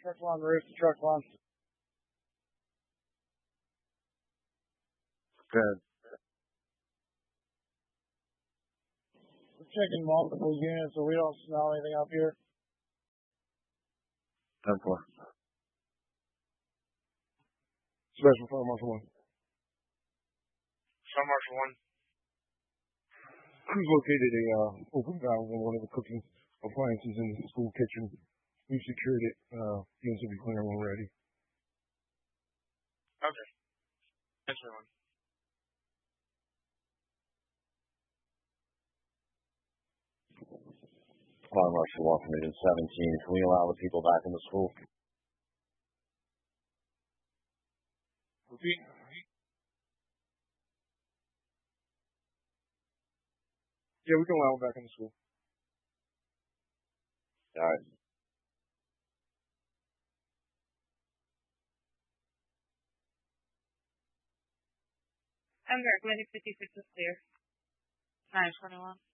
Truck on the roof, the truck on. Good. We're checking multiple units, so we don't smell anything up here. 10-4. Special Fire Marshal 1. Fire Marshal 1. Crews located a open valve on one of the cooking appliances in the school kitchen. We've secured it. Units will be clear when we're ready. Okay. That's one. Fire Marshal 1 from Agent 17. Can we allow the people back in the school? Repeat. Yeah, we can allow them back in the school. All right. I'm there. Medic 56 is clear. 921.